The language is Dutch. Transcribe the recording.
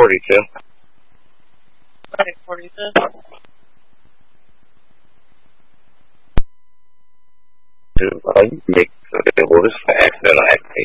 42. Alright, 42. You can make the orders for accident. I